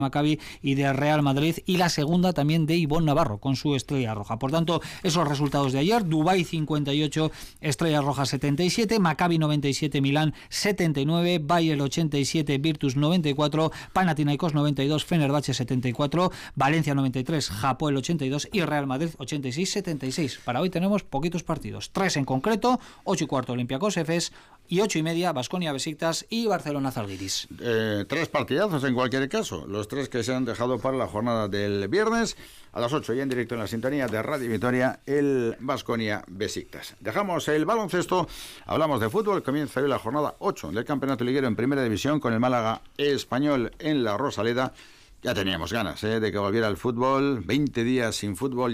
Maccabi y de Real Madrid, y la segunda también de Ivonne Navarro con su Estrella Roja. Por tanto, esos resultados de ayer: Dubái 58, Estrella Roja 77, Maccabi 97, Milán 79, Bayer 87, Virtus 94, Panathinaikos 92, Fenerbahce 74, Valencia 93, Hapoel 82 y Real Madrid 86-76. Para hoy tenemos poquitos partidos, 3 en concreto: 8:15 Olympiacos Efes y 8:30 Baskonia Besiktas y Barcelona Zalgiris. 3 partidazos en cualquier caso, los 3 que se han dejado para la jornada del viernes a las 8 y en directo en la sintonía de Radio Vitoria, el Baskonia Besiktas. Dejamos el baloncesto, hablamos de fútbol. Comienza hoy la jornada 8 del campeonato liguero en primera división con el Málaga Español en la Rosaleda. Ya teníamos ganas de que volviera el fútbol. 20 días sin fútbol.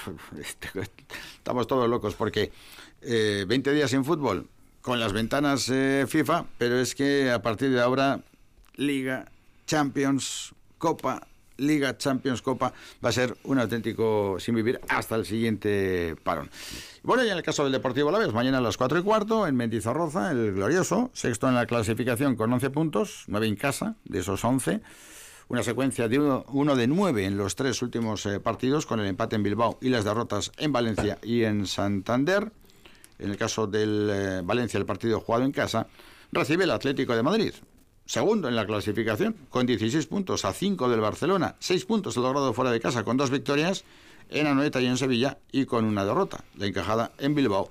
Estamos todos locos porque 20 días sin fútbol con las ventanas FIFA, pero es que a partir de ahora Liga, Champions, Copa, Liga, Champions, Copa, va a ser un auténtico sin vivir hasta el siguiente parón. Bueno, y en el caso del Deportivo Alavés, mañana a las 4:15 en Mendizorroza, el glorioso, sexto en la clasificación con 11 puntos, 9 en casa, de esos 11, una secuencia de uno de 9 en los 3 últimos partidos, con el empate en Bilbao y las derrotas en Valencia y en Santander. En el caso del Valencia, el partido jugado en casa, recibe el Atlético de Madrid, segundo en la clasificación, con 16 puntos, a 5 del Barcelona, 6 puntos logrado fuera de casa, con 2 victorias en Anoeta y en Sevilla, y con una derrota, la encajada en Bilbao,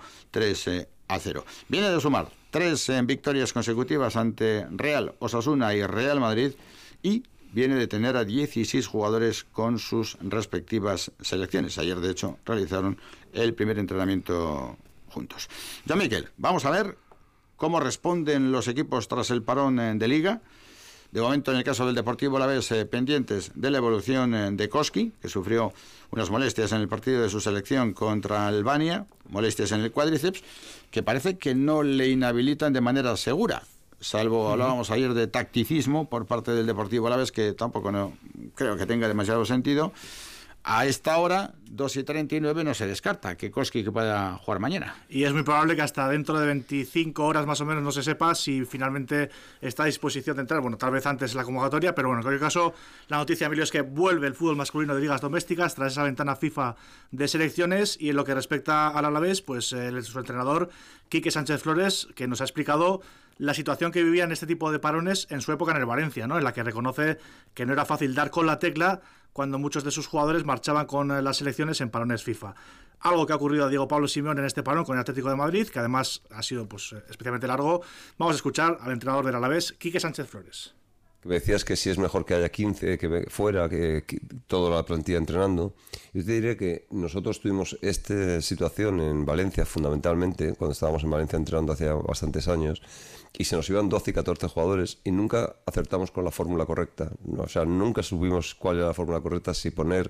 3-0. Viene de sumar 3 victorias consecutivas ante Real, Osasuna y Real Madrid, y viene de tener a 16 jugadores con sus respectivas selecciones. Ayer, de hecho, realizaron el primer entrenamiento juntos. Ya, Miquel, vamos a ver cómo responden los equipos tras el parón de Liga. De momento, en el caso del Deportivo Alavés, pendientes de la evolución de Koski, que sufrió unas molestias en el partido de su selección contra Albania, molestias en el cuádriceps, que parece que no le inhabilitan de manera segura, salvo, hablábamos ayer de tacticismo por parte del Deportivo Alavés, que tampoco no creo que tenga demasiado sentido. A esta hora, 2:39, no se descarta que Koski pueda jugar mañana. Y es muy probable que hasta dentro de 25 horas más o menos no se sepa si finalmente está a disposición de entrar. Bueno, tal vez antes la convocatoria, pero bueno, en cualquier caso, la noticia, Emilio, es que vuelve el fútbol masculino de ligas domésticas tras esa ventana FIFA de selecciones. Y en lo que respecta al Alavés, pues su entrenador, Quique Sánchez Flores, que nos ha explicado la situación que vivía en este tipo de parones en su época en el Valencia, ¿no? En la que reconoce que no era fácil dar con la tecla cuando muchos de sus jugadores marchaban con las selecciones en parones FIFA. Algo que ha ocurrido a Diego Pablo Simeone en este parón con el Atlético de Madrid, que además ha sido especialmente largo. Vamos a escuchar al entrenador del Alavés, Quique Sánchez Flores. Me decías que si es mejor que haya 15 que fuera, que toda la plantilla entrenando. Yo te diré que nosotros tuvimos esta situación en Valencia fundamentalmente, cuando estábamos en Valencia entrenando hace bastantes años, y se nos iban 12 y 14 jugadores y nunca acertamos con la fórmula correcta. O sea, nunca supimos cuál era la fórmula correcta, si poner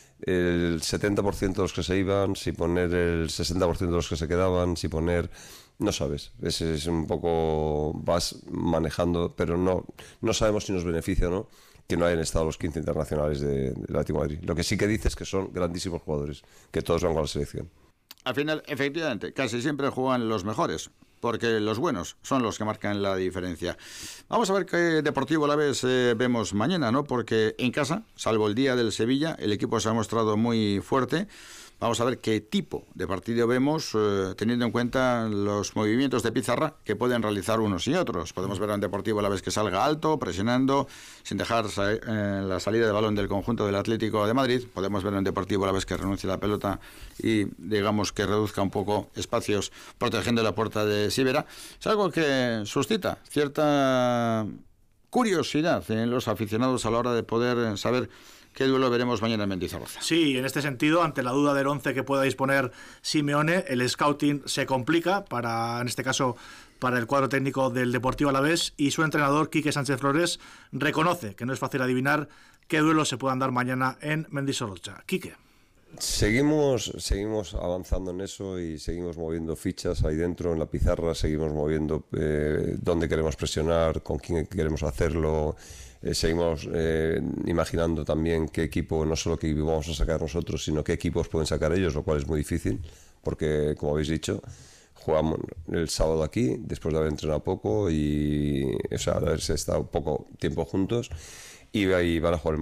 el 70% de los que se iban, si poner el 60% de los que se quedaban, si poner... No sabes, es un poco, vas manejando, pero no sabemos si nos beneficia o no que no hayan estado los 15 internacionales del Atlético de Madrid. Lo que sí que dice es que son grandísimos jugadores, que todos van con la selección. Al final, efectivamente, casi siempre juegan los mejores, porque los buenos son los que marcan la diferencia. Vamos a ver qué Deportivo Alavés vemos mañana, ¿no? Porque en casa, salvo el día del Sevilla, el equipo se ha mostrado muy fuerte. Vamos a ver qué tipo de partido vemos, teniendo en cuenta los movimientos de pizarra que pueden realizar unos y otros. Podemos ver a un Deportivo Alavés que salga alto, presionando, sin dejar la salida de balón del conjunto del Atlético de Madrid. Podemos ver a un Deportivo Alavés que renuncie a la pelota y, digamos, que reduzca un poco espacios protegiendo la puerta de Sivera. Es algo que suscita cierta curiosidad en los aficionados a la hora de poder saber qué duelo veremos mañana en Mendizorroza. Sí, en este sentido, ante la duda del 11 que pueda disponer Simeone, el scouting se complica en este caso, para el cuadro técnico del Deportivo Alavés, y su entrenador, Quique Sánchez Flores, reconoce que no es fácil adivinar qué duelos se puedan dar mañana en Mendizorroza. Quique. Seguimos avanzando en eso y seguimos moviendo fichas ahí dentro en la pizarra, seguimos moviendo dónde queremos presionar, con quién queremos hacerlo. Seguimos imaginando también qué equipo, no solo qué equipo vamos a sacar nosotros, sino qué equipos pueden sacar ellos, lo cual es muy difícil, porque, como habéis dicho, jugamos el sábado aquí, después de haber entrenado poco y, o sea, de haberse estado poco tiempo juntos, y van a jugar